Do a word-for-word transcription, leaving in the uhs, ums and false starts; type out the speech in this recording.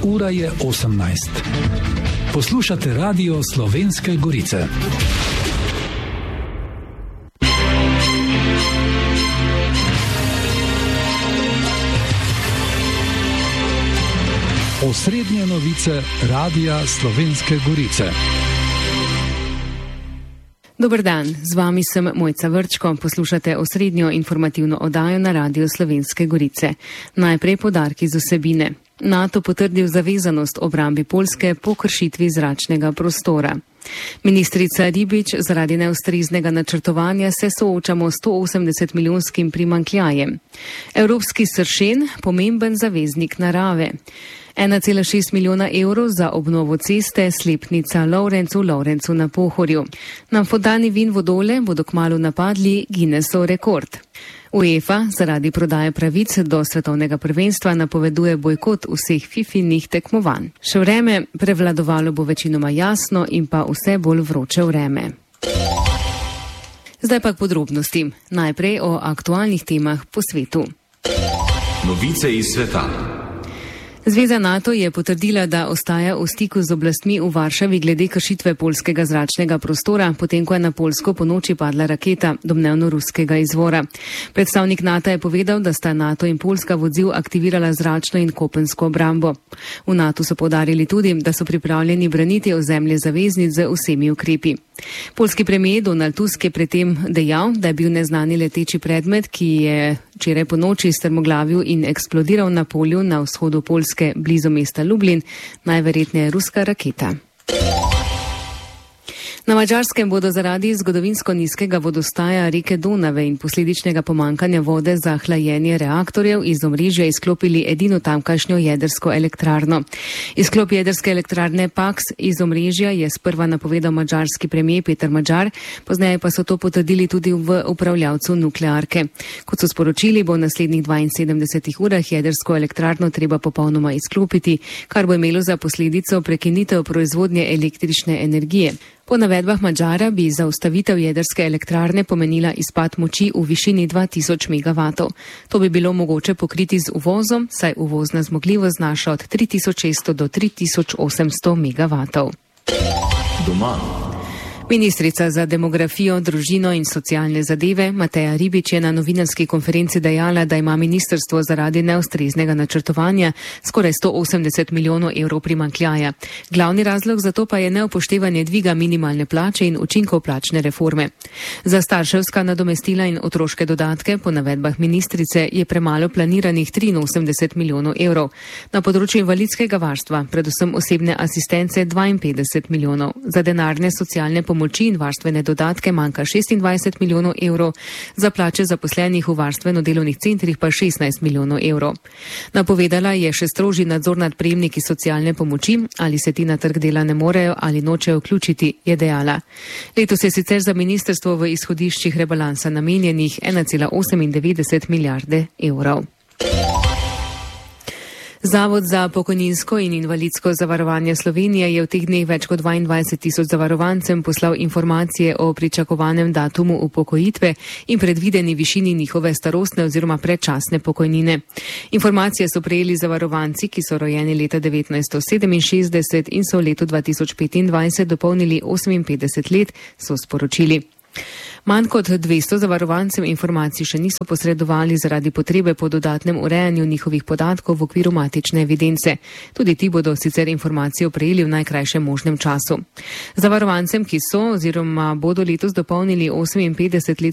ura je osemnajst. Poslušate Radio Slovenske Gorice. Osrednje novice Radia Slovenske Gorice. Dober dan, z vami sem Mojca Vrčko, poslušate osrednjo informativno oddajo na Radio Slovenske Gorice. Najprej poudarki z vsebine. NATO potrdil zavezanost obrambi Poljske po kršitvi zračnega prostora. Ministrica Ribič, zaradi neustreznega načrtovanja se soočamo s sto osemdeset milijonskim primanjkljajem. Evropski sršen, pomemben zaveznik narave. ena cela šest milijona evrov za obnovo ceste Slepnica Lovrencu Lovrencu na Pohorju. Na Fodani Vin Vodole bodo kmalu napadli Guinnessov rekord. UEFA zaradi prodaje pravic do svetovnega prvenstva napoveduje bojkot vseh fifinih tekmovanj. Še vreme, prevladovalo bo večinoma jasno in pa vse bolj vroče vreme. Zdaj pa k podrobnostim. Najprej o aktualnih temah po svetu. Novice iz sveta. Zveza NATO je potrdila, da ostaja v stiku z oblastmi v Varšavi glede kršitve poljskega zračnega prostora, potem ko je na Poljsko ponoči padla raketa, domnevno ruskega izvora. Predstavnik NATO je povedal, da sta NATO in Poljska v odziv aktivirala zračno in kopensko obrambo. V NATO so poudarili tudi, da so pripravljeni braniti ozemlje zaveznic z vsemi ukrepi. Poljski premijer Donald Tusk je predtem dejal, da je bil neznani leteči predmet, ki je včeraj po noči strmoglavil in eksplodiral na polju na vzhodu Poljske blizu mesta Lublin, najverjetneje ruska raketa. Na Madžarskem bodo zaradi zgodovinsko nizkega vodostaja reke Donave in posledičnega pomankanja vode za hlajenje reaktorjev iz omrežja izklopili edino tamkajšnjo jedrsko elektrarno. Izklop jedrske elektrarne Paks iz omrežja je sprva napovedal madžarski premijer Peter Madžar, pozneje pa so to potrdili tudi v upravljavcu nuklearke. Kot so sporočili, bo v naslednjih dvainsedemdesetih urah jedrsko elektrarno treba popolnoma izklopiti, kar bo imelo za posledico prekinitev proizvodnje električne energije. Po navedbah Madžara bi zaustavitev jedrske elektrarne pomenila izpad moči v višini dva tisoč megavatov. To bi bilo mogoče pokriti z uvozom, saj uvozna zmogljivost znaša od tri tisoč šeststo do tri tisoč osemsto megavatov. Doma. Ministrica za demografijo, družino in socialne zadeve Mateja Ribič je na novinarski konferenci dejala, da ima ministrstvo zaradi neustreznega načrtovanja skoraj sto osemdeset milijonov evrov primanjkljaja. Glavni razlog za to pa je neupoštevanje dviga minimalne plače in učinkov plačne reforme. Za starševska nadomestila in otroške dodatke po navedbah ministrice je premalo planiranih triinosemdeset milijonov evrov. Na področju invalidskega varstva, predvsem osebne asistence dvainpetdeset milijonov. Za denarne socialne pomoči moči in varstvene dodatke manjka šestindvajset milijonov evrov, za plače zaposlenih v varstveno-delovnih centrih pa šestnajst milijonov evrov. Napovedala je še strožji nadzor nad prejemniki socialne pomoči, ali se ti na trg dela ne morejo ali nočejo vključiti, je dejala. Letos je sicer za ministrstvo v izhodiščih rebalansa namenjenih ena cela osemindevetdeset milijarde evrov. Zavod za pokojninsko in invalidsko zavarovanje Slovenije je v teh dneh več kot dvaindvajset tisoč zavarovancem poslal informacije o pričakovanem datumu upokojitve in predvideni višini njihove starostne oziroma predčasne pokojnine. Informacije so prejeli zavarovanci, ki so rojeni leta devetnajststo sedeminšestdeset in so v letu dva tisoč petindvajset dopolnili oseminpetdeset let, so sporočili. Manj kot dvesto zavarovancem informacij še niso posredovali zaradi potrebe po dodatnem urejanju njihovih podatkov v okviru matične evidence. Tudi ti bodo sicer informacijo prejeli v najkrajšem možnem času. Zavarovancem, ki so oziroma bodo letos dopolnili oseminpetdeset let,